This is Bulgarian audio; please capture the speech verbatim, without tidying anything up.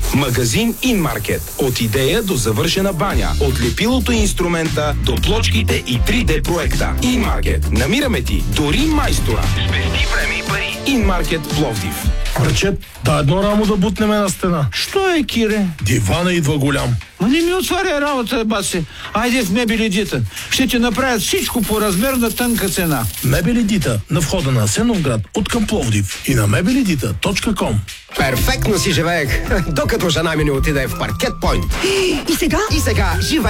Магазин InMarket. От идея до завършена баня. От лепилото и инструмента до плочките и три Д проекта. InMarket. Намираме ти дори майстора. Спести време и пари. InMarket Пловдив. Ръчет, да едно рамо да бутнеме на стена. Що е, Кире? Дивана идва голям. Ма не ми отваря работа, баси. Айде в Мебели Дита. Ще ти направят всичко по размер на тънка цена. Мебели Дита на входа на Асеновград от към Пловдив и на мебелидита точка ком. Перфектно си живеех, докато жена ми не отиде в Паркет Пойнт. И сега? И сега живея